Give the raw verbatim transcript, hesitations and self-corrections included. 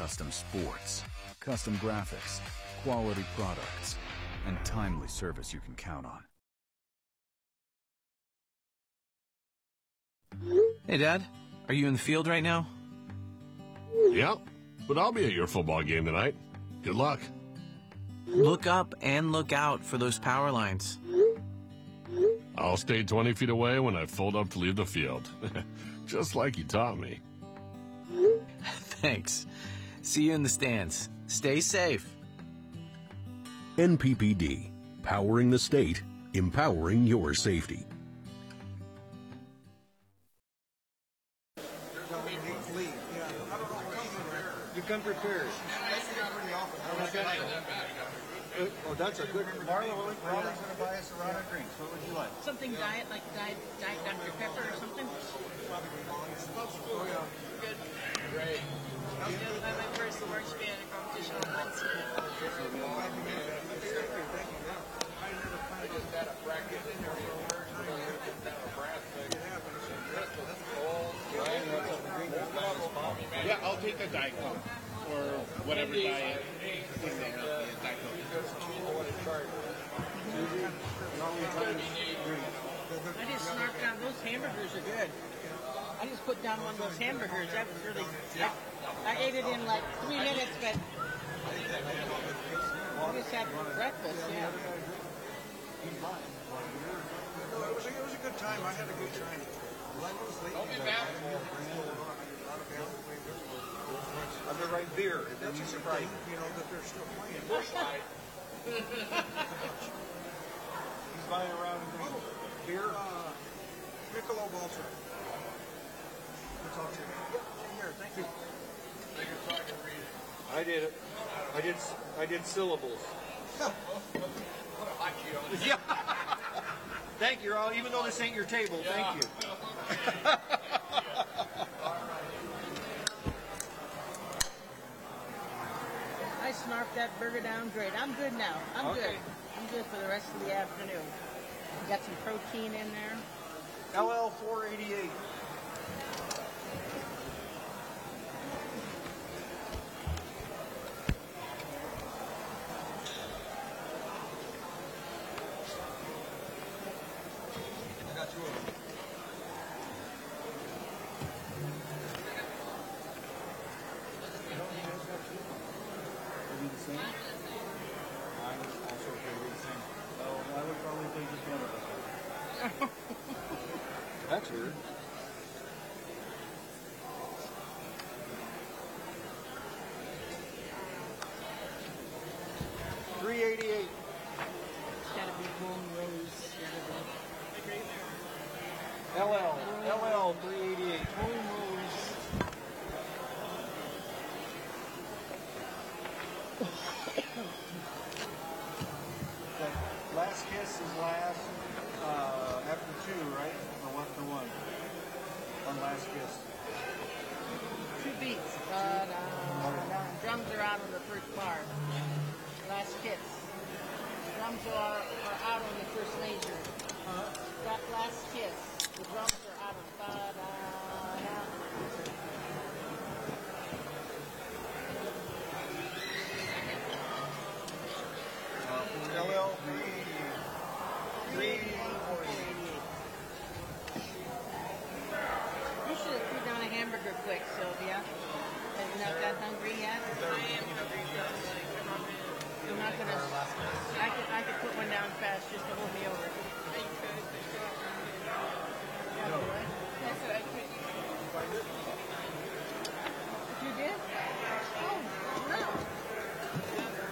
custom sports, custom graphics, quality products, and timely service you can count on. Hey, Dad. Are you in the field right now? Yep, but I'll be at your football game tonight. Good luck. Look up and look out for those power lines. I'll stay twenty feet away when I fold up to leave the field. Just like you taught me. Thanks. See you in the stands. Stay safe. N P P D. Powering the state. Empowering your safety. You come prepared. Oh, that's a good. Marla, Marla's going to buy us a round of drinks. What would you like? Something diet, like diet, diet Doctor Pepper or something? Oh, yeah. Good. Great. I was going to buy my first awards fan at competition on Wednesday. Yeah, I'll take the Diet Coke or whatever diet thing they have. Yeah, Diet Coke. I just snarked down. Those hamburgers are good. I just put down one of those hamburgers. That was really. I, I ate it in like three minutes, but I just had breakfast. Yeah. It was, a, it was a good time. I had a good time. Don't be bad. I've been right beer. That's a surprise. You know that they're still playing. He's buying around beer. Uh, Michelob Ultra. We'll talk to you. Here, thank you. I did it. I did. I did syllables. Yeah. Thank you, all. Even though this ain't your table, thank you. I snarfed that burger down great. I'm good now. I'm Okay. good. I'm good for the rest of the afternoon. Got some protein in there. L L four eighty-eight. I got two of them. Are you the same? Mine also can be the same. Oh, I would probably take just one of them. That's weird. Three eighty-eight. It's got to be bone rose. L L. L L three eighty-eight. Bone rose. Okay. Last kiss is last uh, after two, right? Or after one? On last kiss. Two beats. Da, da, da. Drums are out on the first bar. Last kiss. Drums are, are out on the first measure. Uh-huh. That last kiss. The drums are out on da, da, da. L L three eighty-eight. three eighty-eight. You should have threw down a hamburger quick, Sylvia. Are you not that hungry yet? I am hungry. I'm not gonna. I could. I could put one down fast just to hold me over.